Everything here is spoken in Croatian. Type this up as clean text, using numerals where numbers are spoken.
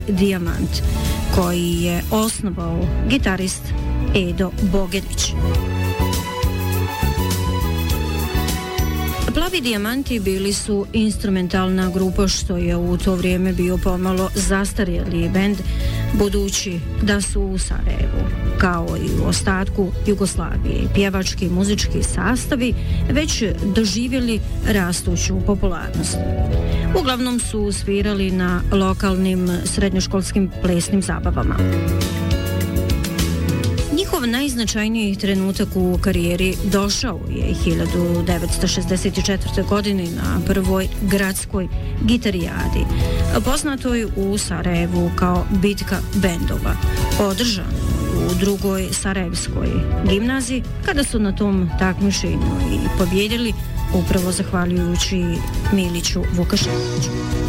Dijamant, koji je osnovao gitarist Edo Bogedić. Plavi dijamanti bili su instrumentalna grupa, što je u to vrijeme bio pomalo zastarjeli bend, budući da su u Sarajevu, kao i u ostatku Jugoslavije, pjevački i muzički sastavi već doživjeli rastuću popularnost. Uglavnom su svirali na lokalnim srednjoškolskim plesnim zabavama. Njihov najznačajniji trenutak u karijeri došao je 1964. godine na prvoj gradskoj gitarijadi, poznatoj u Sarajevu kao bitka bendova, održano u drugoj sarajevskoj gimnaziji, kada su na tom takmičenju i pobjedili upravo zahvaljujući Miliću Vukaševiću.